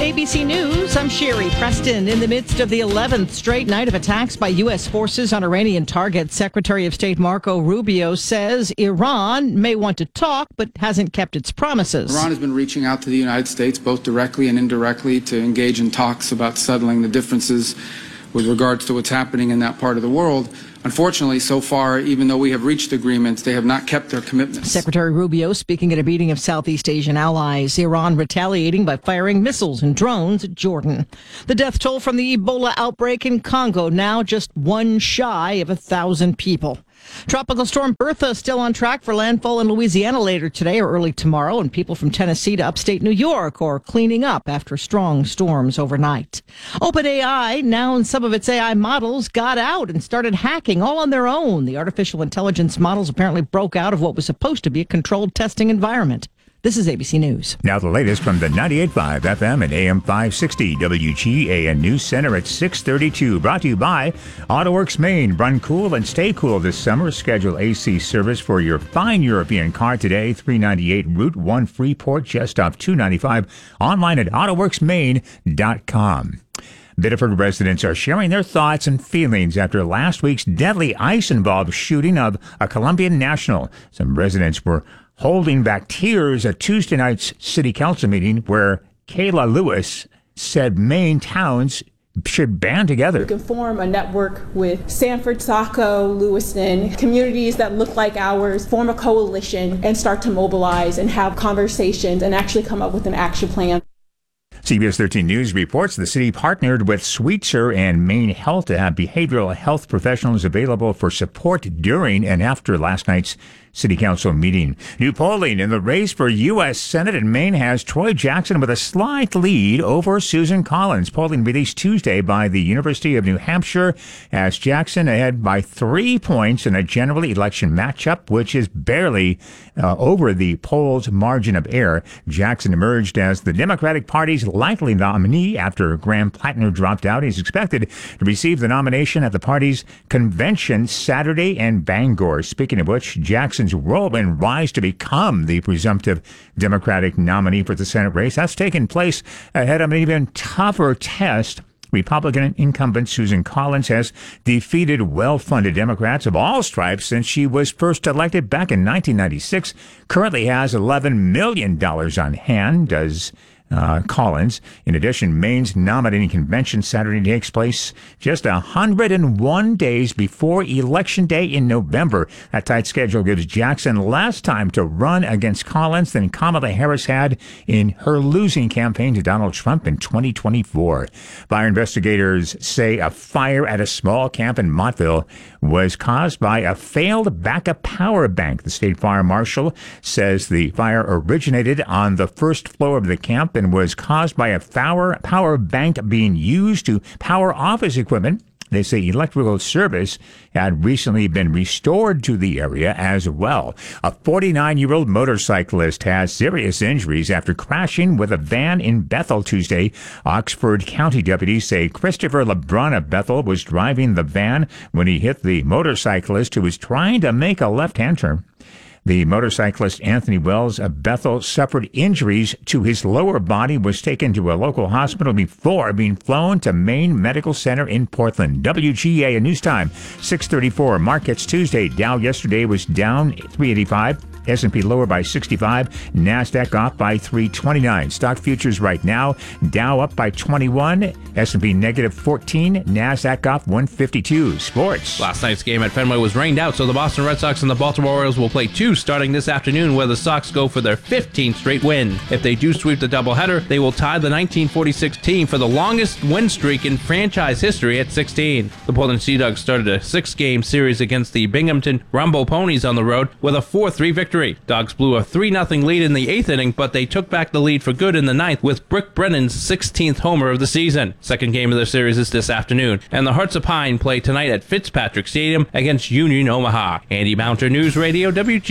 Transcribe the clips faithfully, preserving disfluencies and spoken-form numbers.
A B C News, I'm Sherry Preston. In the midst of the eleventh straight night of attacks by U S forces on Iranian targets, Secretary of State Marco Rubio says Iran may want to talk, but hasn't kept its promises. Iran has been reaching out to the United States, both directly and indirectly, to engage in talks about settling the differences with regards to what's happening in that part of the world. Unfortunately, so far, even though we have reached agreements, they have not kept their commitments. Secretary Rubio speaking at a meeting of Southeast Asian allies. Iran retaliating by firing missiles and drones at Jordan. The death toll from the Ebola outbreak in Congo now just one shy of a thousand people. Tropical storm Bertha still on track for landfall in Louisiana later today or early tomorrow, and people from Tennessee to upstate New York are cleaning up after strong storms overnight. OpenAI, now in some of its A I models, got out and started hacking all on their own. The artificial intelligence models apparently broke out of what was supposed to be a controlled testing environment. This is A B C News. Now the latest from the ninety-eight point five F M and A M five sixty W G A N News Center at six thirty-two. Brought to you by AutoWorks Maine. Run cool and stay cool this summer. Schedule A C service for your fine European car today. three ninety-eight Route one Freeport, just off two ninety-five. Online at auto works maine dot com. Biddeford residents are sharing their thoughts and feelings after last week's deadly ice-involved shooting of a Colombian national. Some residents were holding back tears at Tuesday night's city council meeting where Kayla Lewis said Maine towns should band together. You can form a network with Sanford, Saco, Lewiston, communities that look like ours, form a coalition and start to mobilize and have conversations and actually come up with an action plan. C B S thirteen News reports the city partnered with Sweetser and Maine Health to have behavioral health professionals available for support during and after last night's city council meeting. New polling in the race for U S Senate in Maine has Troy Jackson with a slight lead over Susan Collins. Polling released Tuesday by the University of New Hampshire has Jackson ahead by three points in a general election matchup, which is barely uh, over the poll's margin of error. Jackson emerged as the Democratic Party's likely nominee after Graham Plattner dropped out. He's expected to receive the nomination at the party's convention Saturday in Bangor. Speaking of which, Jackson's role in rise to become the presumptive Democratic nominee for the Senate race has taken place ahead of an even tougher test. Republican incumbent Susan Collins has defeated well-funded Democrats of all stripes since she was first elected back in nineteen ninety-six. Currently has eleven million dollars on hand, does Uh, Collins. In addition, Maine's nominating convention Saturday takes place just one hundred one days before Election Day in November. That tight schedule gives Jackson less time to run against Collins than Kamala Harris had in her losing campaign to Donald Trump in twenty twenty-four. Fire investigators say a fire at a small camp in Montville was caused by a failed backup power bank. The state fire marshal says the fire originated on the first floor of the camp and was caused by a power, power bank being used to power office equipment. They say electrical service had recently been restored to the area as well. A forty-nine-year-old motorcyclist has serious injuries after crashing with a van in Bethel Tuesday. Oxford County deputies say Christopher LeBron of Bethel was driving the van when he hit the motorcyclist who was trying to make a left-hand turn. The motorcyclist Anthony Wells of Bethel suffered injuries to his lower body, was taken to a local hospital before being flown to Maine Medical Center in Portland. W G A News Time, six thirty-four. Markets Tuesday. Dow yesterday was down three eighty-five. S and P lower by sixty-five. NASDAQ off by three twenty-nine. Stock futures right now. Dow up by twenty-one. S and P negative fourteen. NASDAQ off one fifty-two. Sports. Last night's game at Fenway was rained out, so the Boston Red Sox and the Baltimore Orioles will play two starting this afternoon, where the Sox go for their fifteenth straight win. If they do sweep the doubleheader, they will tie the nineteen forty-six team for the longest win streak in franchise history at sixteen. The Portland Sea Dogs started a six-game series against the Binghamton Rumble Ponies on the road with a four three victory. Dogs blew a three nothing lead in the eighth inning, but they took back the lead for good in the ninth with Brick Brennan's sixteenth homer of the season. Second game of their series is this afternoon, and the Hearts of Pine play tonight at Fitzpatrick Stadium against Union Omaha. Andy Mounter, News Radio, W G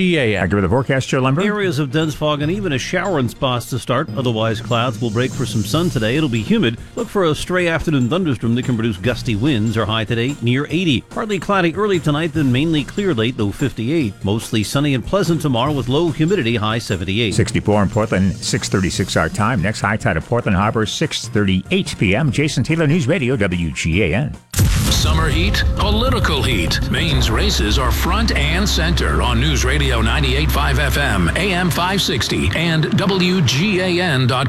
G A N. I give the forecast, Joe Lumber. Areas of dense fog and even a shower in spots to start. Otherwise, clouds will break for some sun today. It'll be humid. Look for a stray afternoon thunderstorm that can produce gusty winds. Our high today near eighty. Partly cloudy early tonight, then mainly clear late, low fifty-eight. Mostly sunny and pleasant tomorrow with low humidity, high seventy-eight. sixty-four in Portland, six thirty-six our time. Next high tide of Portland Harbor, six thirty-eight p.m. Jason Taylor, News Radio, W G A N. Summer heat, political heat. Maine's races are front and center on News Radio ninety-eight point five F M, A M five sixty, and W G A N dot com.